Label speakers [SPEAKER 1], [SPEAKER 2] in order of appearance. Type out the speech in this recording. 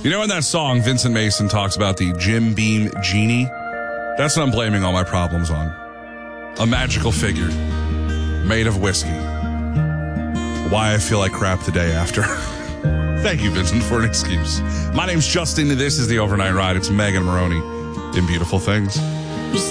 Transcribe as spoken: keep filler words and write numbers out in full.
[SPEAKER 1] You know, in that song, Vincent Mason talks about the Jim Beam genie. That's what I'm blaming all my problems on. A magical figure made of whiskey. Why I feel like crap the day after. Thank you, Vincent, for an excuse. My name's Justin, and this is The Overnight Ride. It's Megan Maroney in Beautiful Things.